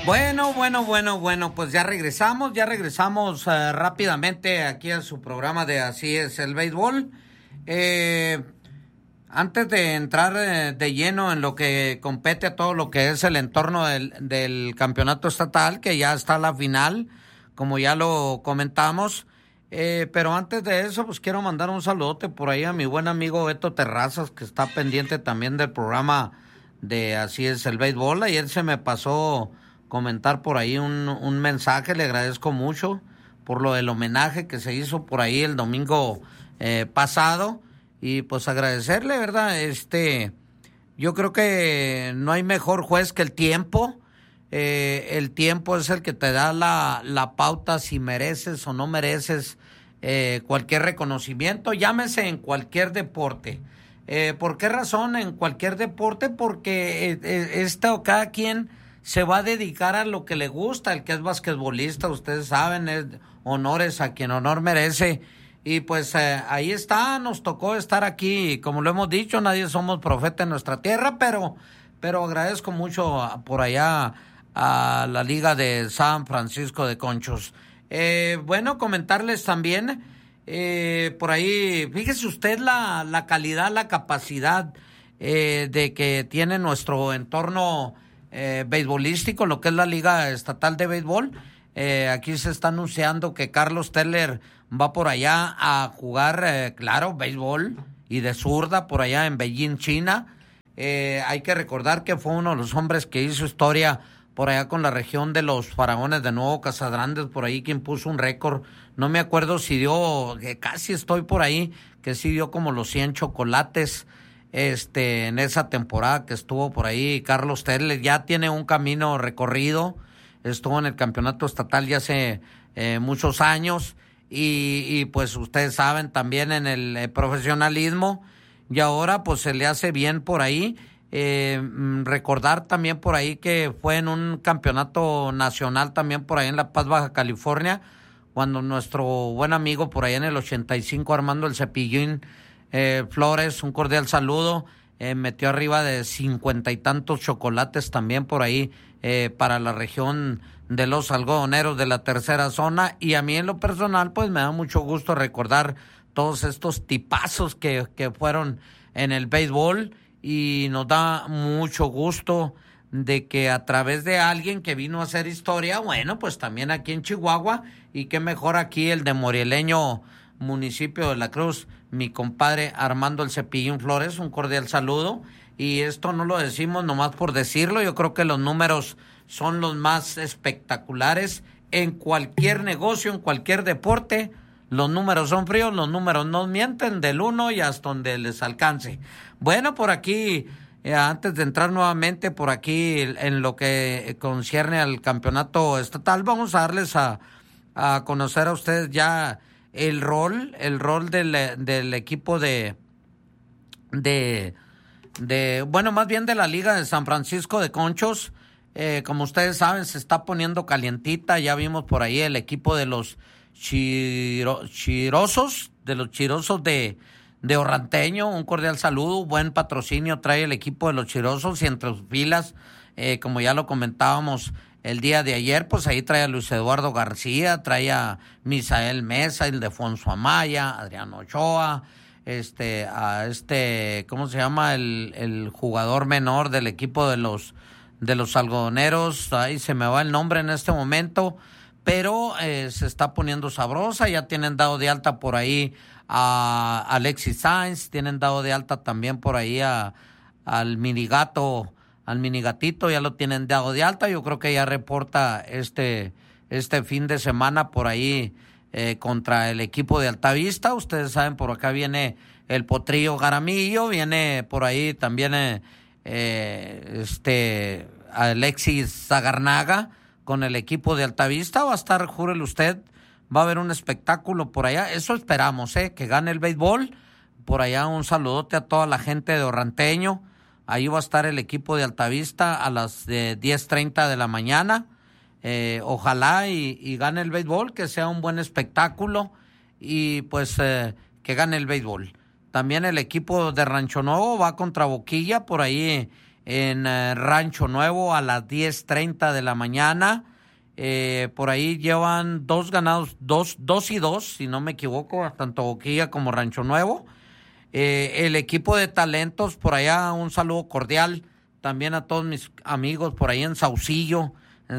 Bueno, pues ya regresamos rápidamente aquí a su programa de Así es el Béisbol. Antes de entrar de lleno en lo que compete a todo lo que es el entorno del campeonato estatal, que ya está a la final, como ya lo comentamos, pero antes de eso, pues quiero mandar un saludote por ahí a mi buen amigo Beto Terrazas, que está pendiente también del programa de Así es el Béisbol. Ayer se me pasó comentar por ahí un mensaje, le agradezco mucho por lo del homenaje que se hizo por ahí el domingo pasado, y pues agradecerle, ¿verdad? Yo creo que no hay mejor juez que el tiempo. El tiempo es el que te da la pauta si mereces o no mereces cualquier reconocimiento, llámese en cualquier deporte. ¿Por qué razón en cualquier deporte? Porque cada quien se va a dedicar a lo que le gusta. El que es basquetbolista, ustedes saben, es honores a quien honor merece. Y pues ahí está, nos tocó estar aquí, como lo hemos dicho, nadie somos profeta en nuestra tierra, pero agradezco mucho por allá a la Liga de San Francisco de Conchos. Bueno, comentarles también, por ahí, fíjese usted la calidad, la capacidad de que tiene nuestro entorno beisbolístico, lo que es la Liga Estatal de Béisbol. Aquí se está anunciando que Carlos Teller va por allá a jugar, claro, béisbol y de zurda por allá en Beijing, China. Hay que recordar que fue uno de los hombres que hizo historia por allá con la región de los Faraones de Nuevo Casadrandes, por ahí quien puso un récord. No me acuerdo si dio, que casi estoy por ahí, que sí dio como los 100 chocolates en esa temporada que estuvo por ahí Carlos Teller. Ya tiene un camino recorrido, estuvo en el campeonato estatal ya hace muchos años, y pues ustedes saben también en el profesionalismo, y ahora pues se le hace bien por ahí. Recordar también por ahí que fue en un campeonato nacional también por ahí en La Paz, Baja California, cuando nuestro buen amigo por ahí en el 85, Armando el Cepillín Flores, un cordial saludo, metió arriba de 50 y tantos chocolates también por ahí para la región de los algodoneros de la tercera zona. Y a mí en lo personal pues me da mucho gusto recordar todos estos tipazos que fueron en el béisbol, y nos da mucho gusto de que a través de alguien que vino a hacer historia, bueno, pues también aquí en Chihuahua, y qué mejor aquí el de Morieleño, municipio de La Cruz, mi compadre Armando el Cepillín Flores, un cordial saludo. Y esto no lo decimos nomás por decirlo, yo creo que los números son los más espectaculares en cualquier negocio, en cualquier deporte. Los números son fríos, los números no mienten, del 1 y hasta donde les alcance. Bueno, por aquí, antes de entrar nuevamente por aquí en lo que concierne al campeonato estatal, vamos a darles a conocer a ustedes ya el rol del equipo bueno, más bien de la Liga de San Francisco de Conchos. Como ustedes saben, se está poniendo calientita. Ya vimos por ahí el equipo de los Chirosos de Orranteño. Un cordial saludo, buen patrocinio trae el equipo de los Chirosos, y entre sus filas, como ya lo comentábamos el día de ayer, pues ahí trae a Luis Eduardo García, trae a Misael Mesa, Ildefonso Amaya, Adriano Ochoa, ¿cómo se llama? El jugador menor del equipo de los algodoneros, ahí se me va el nombre en este momento, pero se está poniendo sabrosa. Ya tienen dado de alta por ahí a Alexis Sainz, tienen dado de alta también por ahí al minigatito, ya lo tienen dado de alta. Yo creo que ya reporta este fin de semana por ahí contra el equipo de Altavista. Ustedes saben, por acá viene el Potrillo Garamillo, viene por ahí también Alexis Zagarnaga con el equipo de Altavista. Va a estar, júrele usted, va a haber un espectáculo por allá. Eso esperamos, que gane el béisbol. Por allá un saludote a toda la gente de Orranteño. Ahí va a estar el equipo de Altavista a las 10:30 de la mañana. Ojalá y gane el béisbol, que sea un buen espectáculo, y pues que gane el béisbol. También el equipo de Rancho Nuevo va contra Boquilla por ahí en Rancho Nuevo a las 10:30 de la mañana. Por ahí llevan 2 ganados, 2-2, si no me equivoco, tanto Boquilla como Rancho Nuevo. El equipo de talentos, por allá un saludo cordial también a todos mis amigos por ahí en Saucillo,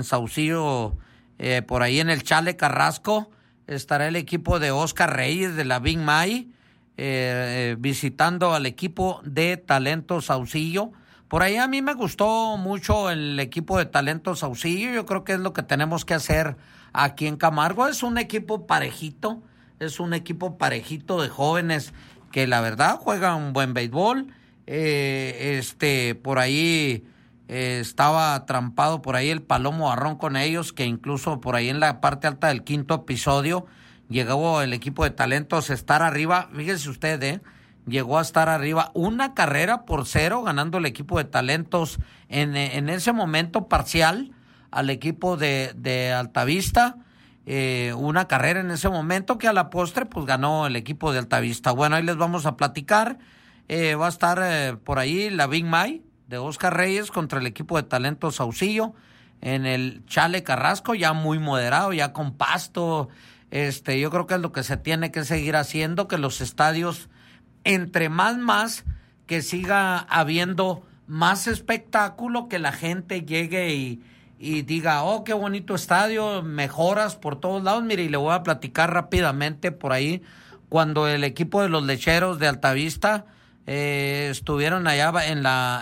por ahí en el Chale Carrasco, estará el equipo de Oscar Reyes de la Big May, visitando al equipo de Talentos Saucillo. Por ahí a mí me gustó mucho el equipo de Talentos Saucillo. Yo creo que es lo que tenemos que hacer aquí en Camargo. Es un equipo parejito de jóvenes que la verdad juegan un buen béisbol. Por ahí estaba atrampado por ahí el Palomo Barrón con ellos, que incluso por ahí en la parte alta del 5º episodio llegó el equipo de Talentos a estar arriba. Fíjese usted, llegó a estar arriba 1-0 ganando el equipo de Talentos en ese momento parcial al equipo de Altavista. Una carrera en ese momento que a la postre pues ganó el equipo de Altavista. Bueno, ahí les vamos a platicar. Va a estar por ahí la Big May de Oscar Reyes contra el equipo de Talentos Saucillo en el Chale Carrasco, ya muy moderado, ya con pasto. Yo creo que es lo que se tiene que seguir haciendo, que los estadios, entre más que siga habiendo más espectáculo, que la gente llegue y diga, oh, qué bonito estadio, mejoras por todos lados. Mire, y le voy a platicar rápidamente por ahí, cuando el equipo de los Lecheros de Altavista estuvieron allá